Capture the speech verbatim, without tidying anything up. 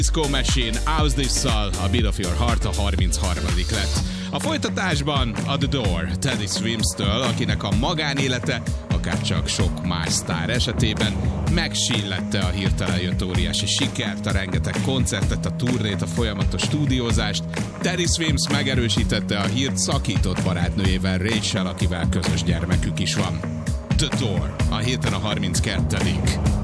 Disco Machine, How's This-szal a Beat of Your Heart a harmincharmadik lett. A folytatásban a The Door, Teddy Swims-től, akinek a magánélete, akárcsak sok más sztár esetében megsínlette a hirtelen jött óriási sikert, a rengeteg koncertet, a turnét, a folyamatos stúdiózást. Teddy Swims megerősítette a hírt szakított barátnőjével, Rachel, akivel közös gyermekük is van. The Door, a héten a harminckettedik